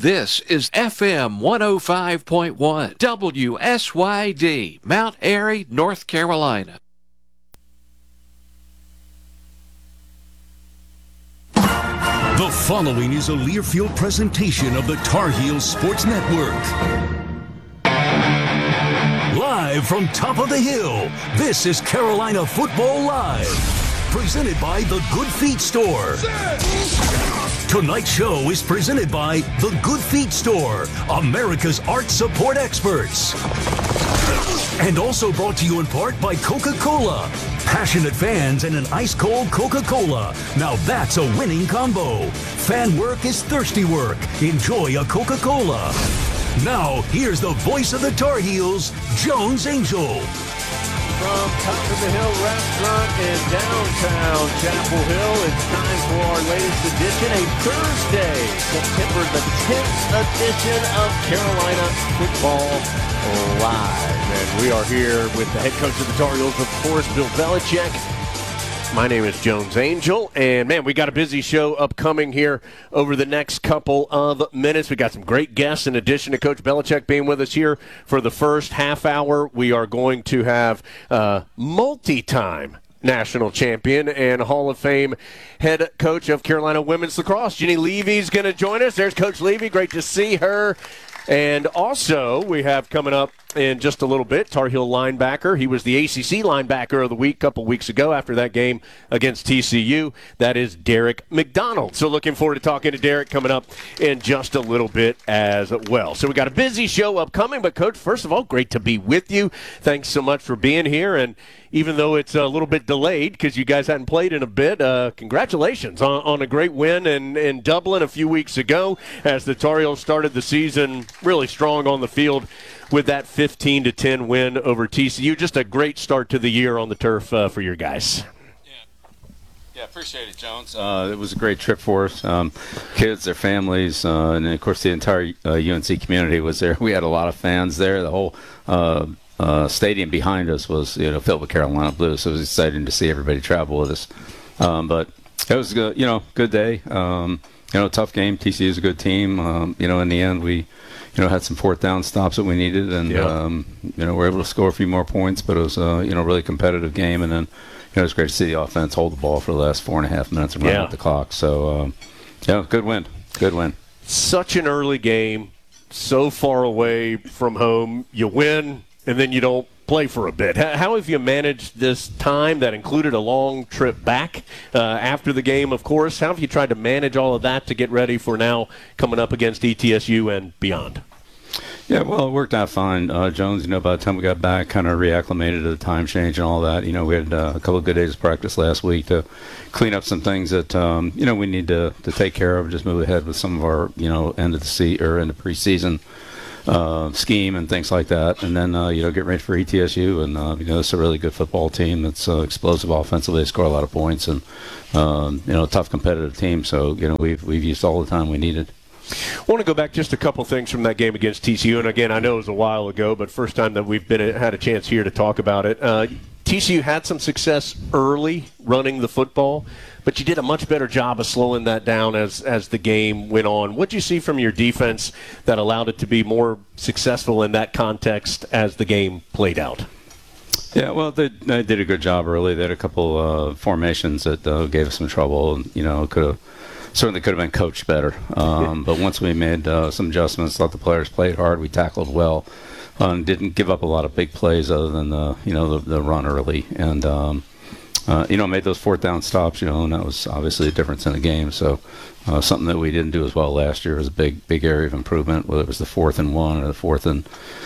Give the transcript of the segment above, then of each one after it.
This is FM 105.1 WSYD, Mount Airy, North Carolina. The following is a Learfield presentation of the Tar Heels Sports Network. Live from top of the hill, this is Carolina Football Live, presented by The Good Feet Store. Tonight's show is presented by The Good Feet Store, America's art support experts. And also brought to you in part by Coca-Cola. Passionate fans and an ice-cold Coca-Cola. Now that's a winning combo. Fan work is thirsty work. Enjoy a Coca-Cola. Now, here's the voice of the Tar Heels, Jones Angel. From Top of the Hill Restaurant in downtown Chapel Hill, it's time for our latest edition, a Thursday, September the 10th edition of Carolina Football Live. And we are here with the head coach of the Tar Heels, of course, Bill Belichick. My name is Jones Angel, and man, we got a busy show upcoming here over the next couple of minutes. We got some great guests in addition to Coach Belichick being with us here for the first half hour. We are going to have multi-time national champion and Hall of Fame head coach of Carolina women's lacrosse, Jenny Levy's going to join us. There's Coach Levy. Great to see her. And also, we have coming up in just a little bit, Tar Heel linebacker. He was the ACC linebacker of the week a couple weeks ago after that game against TCU. That is Derek McDonald. So looking forward to talking to Derek coming up in just a little bit as well. So we got a busy show upcoming, but Coach, first of all, great to be with you. Thanks so much for being here. And even though it's a little bit delayed because you guys hadn't played in a bit, congratulations on a great win in Dublin a few weeks ago as the Tar Heels started the season really strong on the field with that 15-10 win over TCU. Just a great start to the year on the turf for your guys. Yeah, appreciate it, Jones. It was a great trip for us. Kids, their families, and of course the entire UNC community was there. We had a lot of fans there. The whole stadium behind us was, filled with Carolina Blues. So it was exciting to see everybody travel with us. But it was good, good day. Tough game. TCU is a good team. In the end, we, had some fourth down stops that we needed, and we're able to score a few more points. But it was a really competitive game, and then it was great to see the offense hold the ball for the last 4.5 minutes and run out the clock. So good win. Good win. Such an early game, so far away from home. You win, and then you don't play for a bit. How have you managed this time that included a long trip back after the game, of course? How have you tried to manage all of that to get ready for now coming up against ETSU and beyond? Yeah, well, it worked out fine. Jones, by the time we got back, kind of reacclimated to the time change and all that. We had a couple of good days of practice last week to clean up some things that, we need to take care of, just move ahead with some of our, end of preseason scheme and things like that, and then get ready for ETSU, and it's a really good football team. It's explosive offensively, they score a lot of points, and tough competitive team. So we've used all the time we needed. I want to go back just a couple things from that game against TCU, and again, I know it was a while ago, but first time that we've had a chance here to talk about it. TCU had some success early running the football, but you did a much better job of slowing that down as the game went on. What did you see from your defense that allowed it to be more successful in that context as the game played out? Yeah, well, they did a good job early. They had a couple formations that gave us some trouble, and certainly could have been coached better. But once we made some adjustments, thought the players played hard, we tackled well, and didn't give up a lot of big plays other than the run early, and made those fourth down stops, and that was obviously a difference in the game. So something that we didn't do as well last year was a big area of improvement, whether it was the 4th and 1 or the 4th and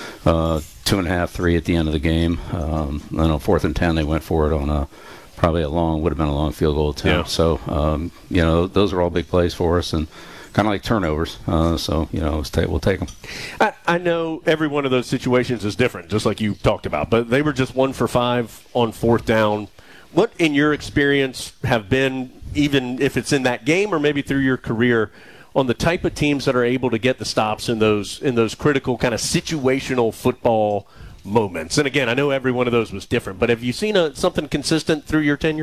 2.5, 3 at the end of the game. On 4th and 10, they went for it on would have been a long field goal attempt. Yeah. So, those are all big plays for us and kind of like turnovers. So, we'll take them. I know every one of those situations is different, just like you talked about, but they were just 1 for 5 on fourth down. What, in your experience, have been, even if it's in that game or maybe through your career, on the type of teams that are able to get the stops in those critical kind of situational football moments? And again, I know every one of those was different, but have you seen something consistent through your tenure?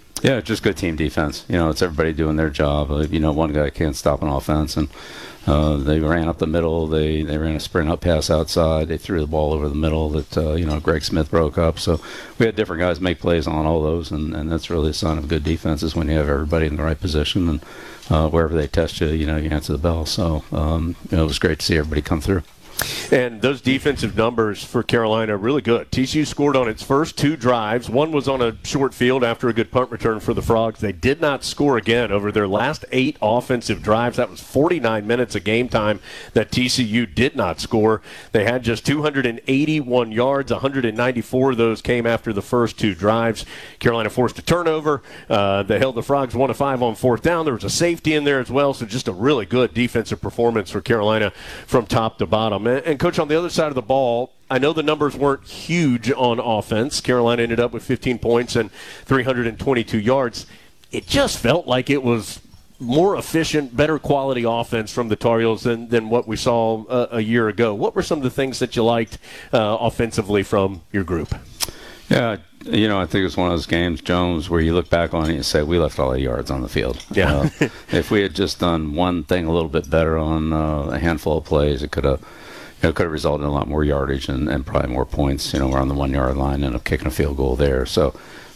Yeah, just good team defense. It's everybody doing their job. One guy can't stop an offense, and they ran up the middle. They ran a sprint up pass outside. They threw the ball over the middle that Greg Smith broke up. So we had different guys make plays on all those, and that's really a sign of good defense is when you have everybody in the right position, and wherever they test you, you answer the bell. So it was great to see everybody come through. And those defensive numbers for Carolina are really good. TCU scored on its first 2 drives. One was on a short field after a good punt return for the Frogs. They did not score again over their last 8 offensive drives. That was 49 minutes of game time that TCU did not score. They had just 281 yards. 194 of those came after the first 2 drives. Carolina forced a turnover. They held the Frogs 1 of 5 on 4th down. There was a safety in there as well, so just a really good defensive performance for Carolina from top to bottom. And, Coach, on the other side of the ball, I know the numbers weren't huge on offense. Carolina ended up with 15 points and 322 yards. It just felt like it was more efficient, better quality offense from the Tar Heels than what we saw a year ago. What were some of the things that you liked offensively from your group? Yeah, I think it's one of those games, Jones, where you look back on it and say, we left all the yards on the field. Yeah. If we had just done one thing a little bit better on a handful of plays, it could have resulted in a lot more yardage and probably more points. We're on the 1 yard line and kicking a field goal there. So,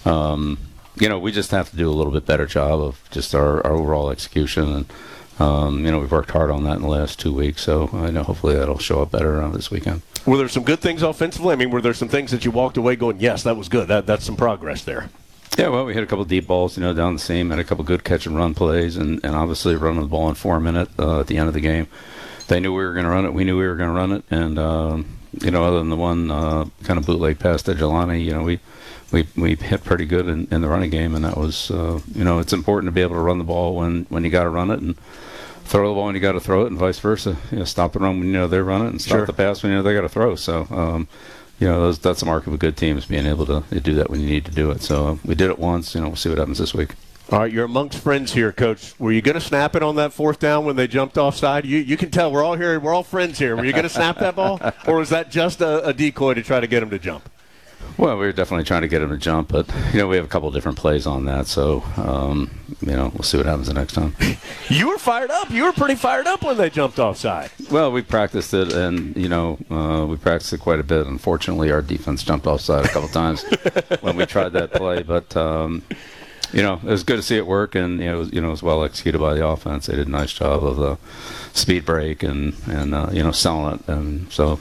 we just have to do a little bit better job of just our overall execution. And, we've worked hard on that in the last 2 weeks. So I know hopefully that'll show up better this weekend. Were there some good things offensively? I mean, were there some things that you walked away going, yes, that was good. That's some progress there. Yeah, well, we hit a couple deep balls, down the seam, had a couple good catch and run plays, and obviously running the ball in 4 minutes at the end of the game. They knew we were going to run it. We knew we were going to run it. And, other than the one kind of bootleg pass to Jelani, we hit pretty good in the running game. And that was, it's important to be able to run the ball when you got to run it and throw the ball when you got to throw it and vice versa. Stop the run when they run it and stop the pass when they got to throw. So, that's a mark of a good team is being able to do that when you need to do it. So we did it once. We'll see what happens this week. All right, you're amongst friends here, Coach. Were you going to snap it on that 4th down when they jumped offside? You can tell we're all here. We're all friends here. Were you going to snap that ball, or was that just a decoy to try to get him to jump? Well, we were definitely trying to get him to jump, but we have a couple of different plays on that, so we'll see what happens the next time. You were fired up. You were pretty fired up when they jumped offside. Well, we practiced it, and we practiced it quite a bit. Unfortunately, our defense jumped offside a couple times when we tried that play, but. It was good to see it work, and it was well executed by the offense. They did a nice job of the speed break and selling it, and so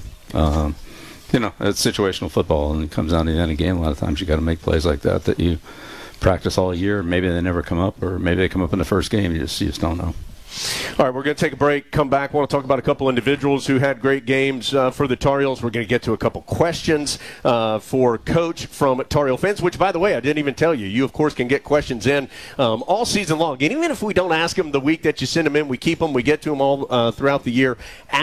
it's situational football, and it comes down to the end of the game. A lot of times you got to make plays like that you practice all year. Maybe they never come up, or maybe they come up in the first game. You just don't know. All right, we're going to take a break, come back. I want to talk about a couple individuals who had great games for the Tar Heels. We're going to get to a couple questions for Coach from Tar Heel fans, which, by the way, I didn't even tell you. You, of course, can get questions in all season long. And even if we don't ask them the week that you send them in, we keep them. We get to them all throughout the year.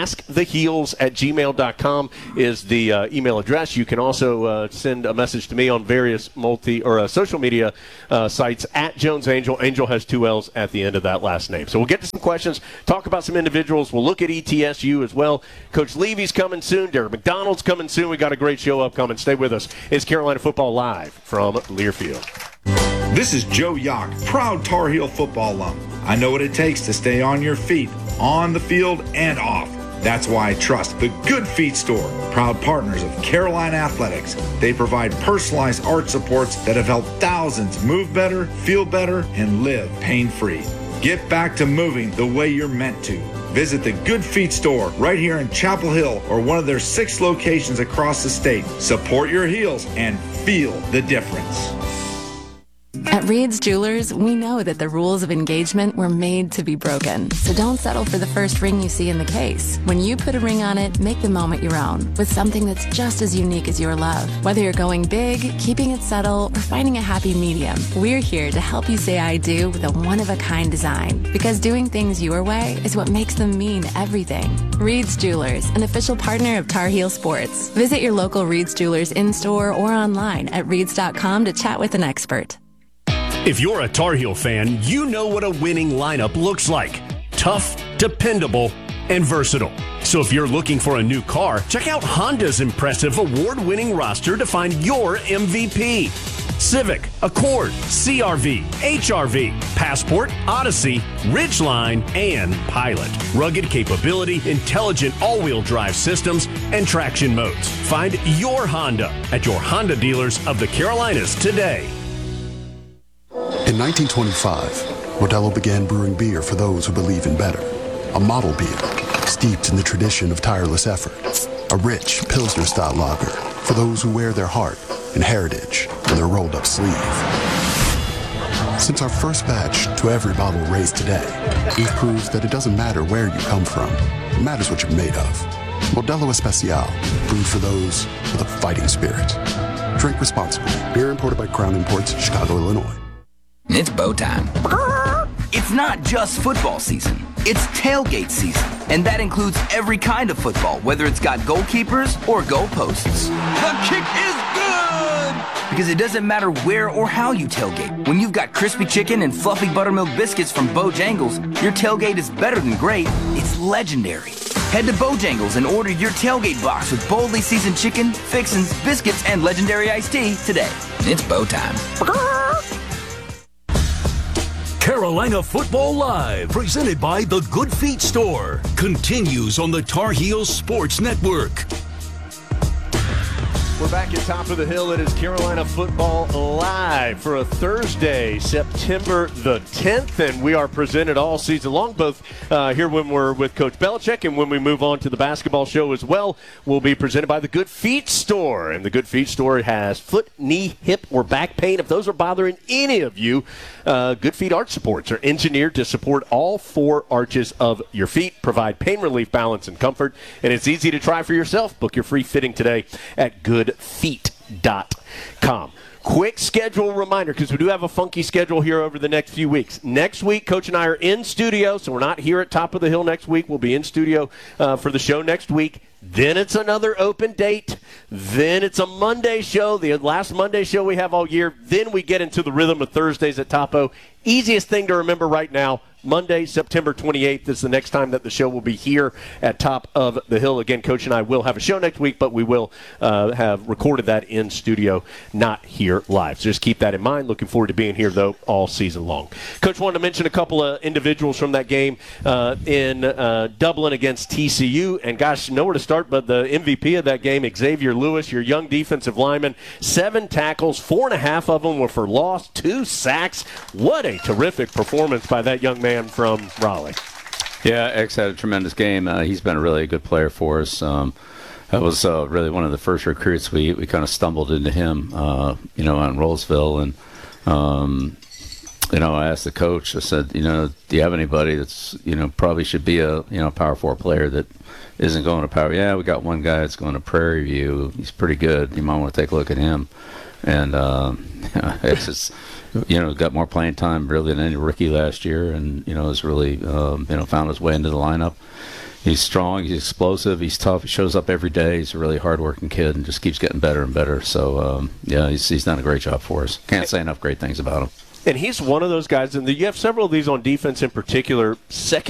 AskTheHeels@gmail.com is the email address. You can also send a message to me on various social media sites at Jones Angel. Angel has 2 L's at the end of that last name. So we'll get to some questions, talk about some individuals. We'll look at ETSU as well. Coach Levy's coming soon. Derek McDonald's coming soon. We got a great show upcoming. Stay with us. It's Carolina Football Live from Learfield. This is Joe Yock, proud Tar Heel football alum. I know what it takes to stay on your feet, on the field and off. That's why I trust the Good Feet Store, proud partners of Carolina Athletics. They provide personalized art supports that have helped thousands move better, feel better, and live pain-free. Get back to moving the way you're meant to. Visit the Good Feet Store right here in Chapel Hill or one of their 6 locations across the state. Support your heels and feel the difference. At Reed's Jewelers, we know that the rules of engagement were made to be broken. So don't settle for the first ring you see in the case. When you put a ring on it, make the moment your own with something that's just as unique as your love. Whether you're going big, keeping it subtle, or finding a happy medium, we're here to help you say I do with a one-of-a-kind design. Because doing things your way is what makes them mean everything. Reed's Jewelers, an official partner of Tar Heel Sports. Visit your local Reed's Jewelers in-store or online at reeds.com to chat with an expert. If you're a Tar Heel fan, you know what a winning lineup looks like. Tough, dependable, and versatile. So if you're looking for a new car, check out Honda's impressive award-winning roster to find your MVP. Civic, Accord, CRV, HRV, Passport, Odyssey, Ridgeline, and Pilot. Rugged capability, intelligent all-wheel drive systems, and traction modes. Find your Honda at your Honda dealers of the Carolinas today. In 1925, Modelo began brewing beer for those who believe in better. A model beer, steeped in the tradition of tireless effort. A rich Pilsner-style lager for those who wear their heart and heritage in their rolled-up sleeve. Since our first batch to every bottle raised today, we've proved that it doesn't matter where you come from. It matters what you're made of. Modelo Especial, brewed for those with a fighting spirit. Drink responsibly. Beer imported by Crown Imports, Chicago, Illinois. It's bow time. It's not just football season. It's tailgate season. And that includes every kind of football, whether it's got goalkeepers or goalposts. The kick is good! Because it doesn't matter where or how you tailgate. When you've got crispy chicken and fluffy buttermilk biscuits from Bojangles, your tailgate is better than great. It's legendary. Head to Bojangles and order your tailgate box with boldly seasoned chicken, fixins, biscuits, and legendary iced tea today. It's bow time. Carolina Football Live, presented by The Good Feet Store, continues on the Tar Heels Sports Network. We're back at Top of the Hill. It is Carolina Football Live for a Thursday, September the 10th, and we are presented all season long, both here when we're with Coach Belichick and when we move on to the basketball show as well. We'll be presented by the Good Feet Store, and the Good Feet Store has foot, knee, hip, or back pain. If those are bothering any of you, Good Feet Arch Supports are engineered to support all four arches of your feet, provide pain relief, balance, and comfort, and it's easy to try for yourself. Book your free fitting today at goodfeet.com. Quick schedule reminder, because we do have a funky schedule here over the next few weeks. Next week, Coach and I are in studio, so we're not here at Top of the Hill next week. We'll be in studio for the show next week. Then it's another open date. Then it's a Monday show, the last Monday show we have all year. Then we get into the rhythm of Thursdays at Topo. Easiest thing to remember right now, Monday, September 28th is the next time that the show will be here at Top of the Hill. Again, Coach and I will have a show next week, but we will have recorded that in studio, not here live. So just keep that in mind. Looking forward to being here, though, all season long. Coach wanted to mention a couple of individuals from that game in Dublin against TCU. And, gosh, nowhere to start but the MVP of that game, Xavier Lewis, your young defensive lineman. 7 tackles, 4.5 of them were for loss, 2 sacks. What a terrific performance by that young man from Raleigh. Yeah, X had a tremendous game. He's been a really good player for us. That was really one of the first recruits. We kind of stumbled into him, on Rollsville. And, I asked the coach, I said, do you have anybody that's, probably should be a, Power 4 player that isn't going to Power? Yeah, we got one guy that's going to Prairie View. He's pretty good. You might want to take a look at him. And it's just, got more playing time really than any rookie last year, and has really found his way into the lineup. He's strong, he's explosive, he's tough, he shows up every day. He's a really hardworking kid and just keeps getting better and better. So he's done a great job for us. Can't say enough great things about him. And he's one of those guys, and you have several of these on defense in particular, second